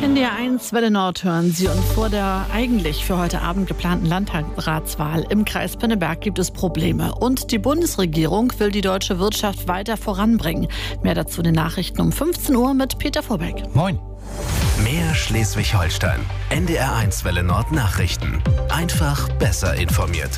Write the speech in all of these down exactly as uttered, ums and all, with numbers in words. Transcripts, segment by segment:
In der eins Welle Nord hören Sie, und vor der eigentlich für heute Abend geplanten Landratswahl im Kreis Pinneberg gibt es Probleme. Und die Bundesregierung will die deutsche Wirtschaft weiter voranbringen. Mehr dazu in den Nachrichten um fünfzehn Uhr mit Peter Vorbeck. Moin. Mehr Schleswig-Holstein. N D R eins Welle Nord Nachrichten. Einfach besser informiert.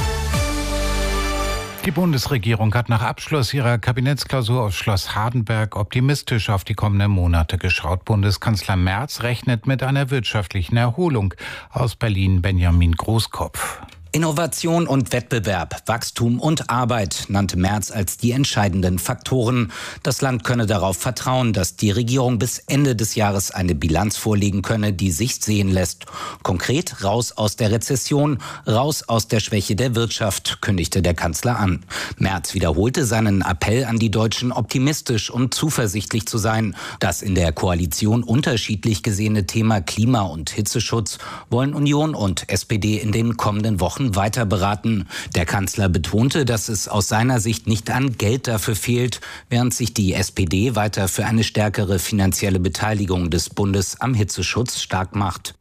Die Bundesregierung hat nach Abschluss ihrer Kabinettsklausur auf Schloss Hardenberg optimistisch auf die kommenden Monate geschaut. Bundeskanzler Merz rechnet mit einer wirtschaftlichen Erholung. Aus Berlin Benjamin Großkopf. Innovation und Wettbewerb, Wachstum und Arbeit nannte Merz als die entscheidenden Faktoren. Das Land könne darauf vertrauen, dass die Regierung bis Ende des Jahres eine Bilanz vorlegen könne, die sich sehen lässt. Konkret raus aus der Rezession, raus aus der Schwäche der Wirtschaft, kündigte der Kanzler an. Merz wiederholte seinen Appell an die Deutschen, optimistisch und zuversichtlich zu sein. Das in der Koalition unterschiedlich gesehene Thema Klima- und Hitzeschutz wollen Union und S P D in den kommenden Wochen weiter beraten. Der Kanzler betonte, dass es aus seiner Sicht nicht an Geld dafür fehlt, während sich die S P D weiter für eine stärkere finanzielle Beteiligung des Bundes am Hitzeschutz stark macht.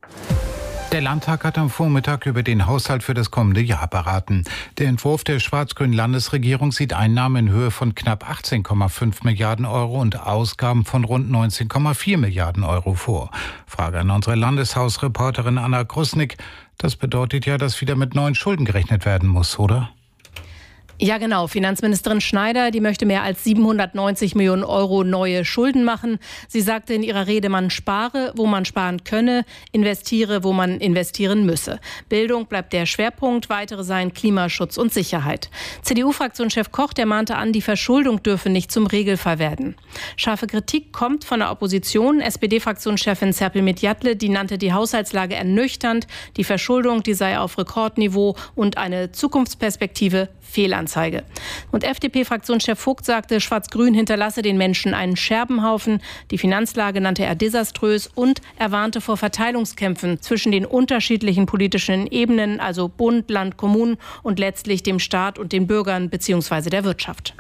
Der Landtag hat am Vormittag über den Haushalt für das kommende Jahr beraten. Der Entwurf der schwarz-grünen Landesregierung sieht Einnahmen in Höhe von knapp achtzehn Komma fünf Milliarden Euro und Ausgaben von rund neunzehn Komma vier Milliarden Euro vor. Frage an unsere Landeshausreporterin Anna Krusnick. Das bedeutet ja, dass wieder mit neuen Schulden gerechnet werden muss, oder? Ja, genau. Finanzministerin Schneider, die möchte mehr als siebenhundertneunzig Millionen Euro neue Schulden machen. Sie sagte in ihrer Rede, man spare, wo man sparen könne, investiere, wo man investieren müsse. Bildung bleibt der Schwerpunkt, weitere seien Klimaschutz und Sicherheit. C D U-Fraktionschef Koch, der mahnte an, die Verschuldung dürfe nicht zum Regelfall werden. Scharfe Kritik kommt von der Opposition. S P D-Fraktionschefin Serpil Medjatle, die nannte die Haushaltslage ernüchternd. Die Verschuldung, die sei auf Rekordniveau und eine Zukunftsperspektive Fehlanzeige. Und F D P-Fraktionschef Vogt sagte, Schwarz-Grün hinterlasse den Menschen einen Scherbenhaufen. Die Finanzlage nannte er desaströs und er warnte vor Verteilungskämpfen zwischen den unterschiedlichen politischen Ebenen, also Bund, Land, Kommunen und letztlich dem Staat und den Bürgern bzw. der Wirtschaft.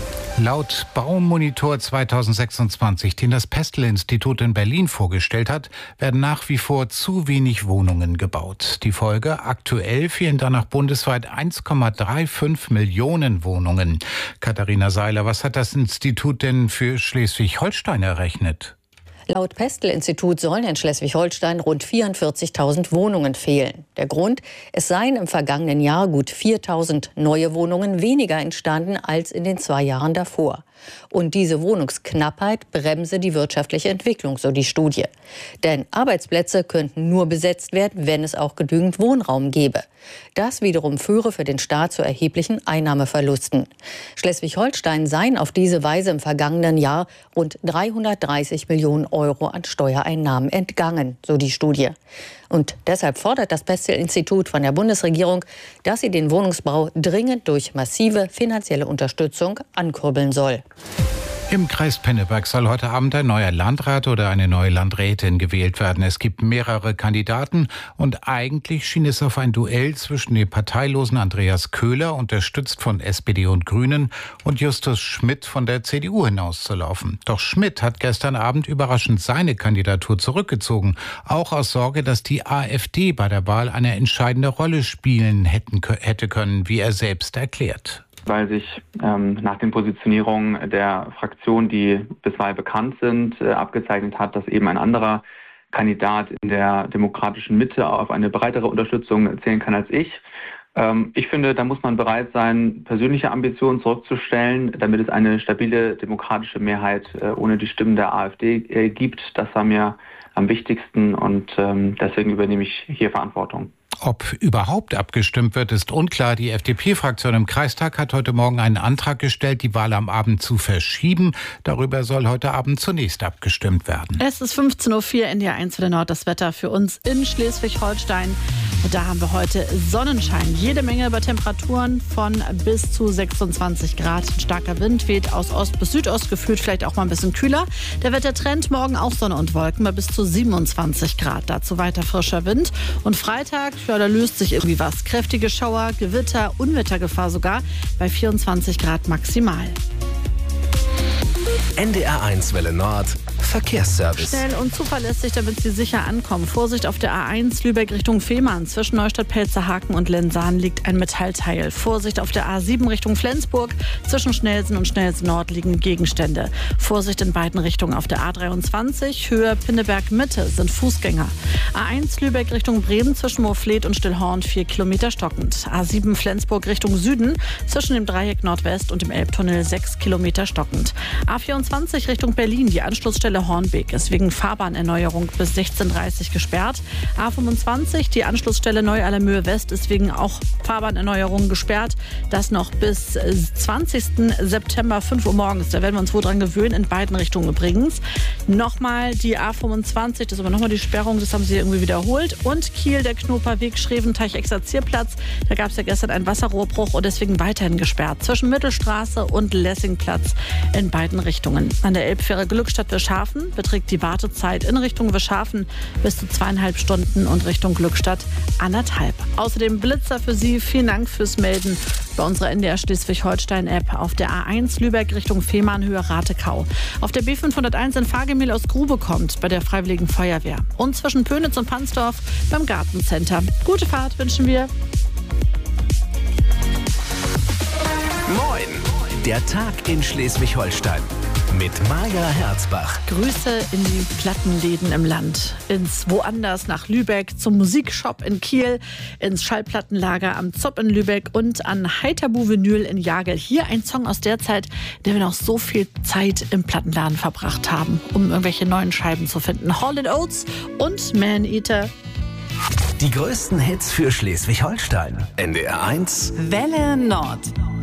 Laut Baumonitor zweitausendsechsundzwanzig, den das Pestel-Institut in Berlin vorgestellt hat, werden nach wie vor zu wenig Wohnungen gebaut. Die Folge: aktuell fehlen danach bundesweit eins Komma fünfunddreißig Millionen Wohnungen. Katharina Seiler, was hat das Institut denn für Schleswig-Holstein errechnet? Laut Pestel-Institut sollen in Schleswig-Holstein rund vierundvierzigtausend Wohnungen fehlen. Der Grund: Es seien im vergangenen Jahr gut viertausend neue Wohnungen weniger entstanden als in den zwei Jahren davor. Und diese Wohnungsknappheit bremse die wirtschaftliche Entwicklung, so die Studie. Denn Arbeitsplätze könnten nur besetzt werden, wenn es auch genügend Wohnraum gäbe. Das wiederum führe für den Staat zu erheblichen Einnahmeverlusten. Schleswig-Holstein seien auf diese Weise im vergangenen Jahr rund dreihundertdreißig Millionen Euro an Steuereinnahmen entgangen, so die Studie. Und deshalb fordert das Pestel-Institut von der Bundesregierung, dass sie den Wohnungsbau dringend durch massive finanzielle Unterstützung ankurbeln soll. Im Kreis Pinneberg soll heute Abend ein neuer Landrat oder eine neue Landrätin gewählt werden. Es gibt mehrere Kandidaten und eigentlich schien es auf ein Duell zwischen dem parteilosen Andreas Köhler, unterstützt von S P D und Grünen, und Justus Schmidt von der C D U hinauszulaufen. Doch Schmidt hat gestern Abend überraschend seine Kandidatur zurückgezogen, auch aus Sorge, dass die AfD bei der Wahl eine entscheidende Rolle spielen hätten, hätte können, wie er selbst erklärt. Weil sich ähm, nach den Positionierungen der Fraktionen, die bisweilen bekannt sind, äh, abgezeichnet hat, dass eben ein anderer Kandidat in der demokratischen Mitte auf eine breitere Unterstützung zählen kann als ich. Ähm, ich finde, da muss man bereit sein, persönliche Ambitionen zurückzustellen, damit es eine stabile demokratische Mehrheit äh, ohne die Stimmen der AfD äh, gibt. Das war mir am wichtigsten und ähm, deswegen übernehme ich hier Verantwortung. Ob überhaupt abgestimmt wird, ist unklar. Die F D P-Fraktion im Kreistag hat heute Morgen einen Antrag gestellt, die Wahl am Abend zu verschieben. Darüber soll heute Abend zunächst abgestimmt werden. Es ist fünfzehn Uhr vier in der eins Welle Nord. Das Wetter für uns in Schleswig-Holstein. Da haben wir heute Sonnenschein. Jede Menge über Temperaturen von bis zu sechsundzwanzig Grad. Ein starker Wind weht aus Ost bis Südost, gefühlt vielleicht auch mal ein bisschen kühler. Der Wettertrend: morgen auch Sonne und Wolken bei bis zu siebenundzwanzig Grad. Dazu weiter frischer Wind. Und Freitag, ja, da löst sich irgendwie was. Kräftige Schauer, Gewitter, Unwettergefahr sogar bei vierundzwanzig Grad maximal. N D R eins Welle Nord Verkehrsservice. Schnell und zuverlässig, damit Sie sicher ankommen. Vorsicht auf der A eins Lübeck Richtung Fehmarn. Zwischen Neustadt-Pelzerhaken und Lensahn liegt ein Metallteil. Vorsicht auf der A sieben Richtung Flensburg. Zwischen Schnelsen und Schnelsen Nord liegen Gegenstände. Vorsicht in beiden Richtungen auf der A dreiundzwanzig. Höhe Pinneberg Mitte sind Fußgänger. A eins Lübeck Richtung Bremen zwischen Moorfleet und Stillhorn vier Kilometer stockend. A sieben Flensburg Richtung Süden zwischen dem Dreieck Nordwest und dem Elbtunnel sechs Kilometer stockend. A vierundzwanzig Richtung Berlin. Die Anschlussstelle Hornbeek ist wegen Fahrbahnerneuerung bis sechzehn Uhr dreißig gesperrt. A fünfundzwanzig, die Anschlussstelle Neu-Allermöhe West ist wegen auch Fahrbahnerneuerung gesperrt. Das noch bis zwanzigsten September fünf Uhr morgens. Da werden wir uns wohl dran gewöhnen, in beiden Richtungen übrigens. Nochmal die A fünfundzwanzig, das ist aber nochmal die Sperrung, das haben sie irgendwie wiederholt. Und Kiel, der Knoperweg, Schreventeich-Exerzierplatz. Da gab es ja gestern einen Wasserrohrbruch und deswegen weiterhin gesperrt. Zwischen Mittelstraße und Lessingplatz in beiden Richtungen. An der Elbfähre Glückstadt-Wischhafen beträgt die Wartezeit in Richtung Wischhafen bis zu zweieinhalb Stunden und Richtung Glückstadt anderthalb. Außerdem Blitzer für Sie. Vielen Dank fürs Melden bei unserer N D R Schleswig-Holstein-App. Auf der A eins Lübeck Richtung Fehmarn Höhe Ratekau. Auf der B fünfhunderteins in Fahrgemühl aus Grube kommt bei der Freiwilligen Feuerwehr. Und zwischen Pönitz und Pansdorf beim Gartencenter. Gute Fahrt wünschen wir. Moin, der Tag in Schleswig-Holstein mit Maja Herzbach. Grüße in die Plattenläden im Land. Ins Woanders nach Lübeck, zum Musikshop in Kiel, ins Schallplattenlager am Zopp in Lübeck und an Heiterbu Vinyl in Jagel. Hier ein Song aus der Zeit, in der wir noch so viel Zeit im Plattenladen verbracht haben, um irgendwelche neuen Scheiben zu finden. Hall and Oates und Man Eater. Die größten Hits für Schleswig-Holstein. N D R eins Welle Nord.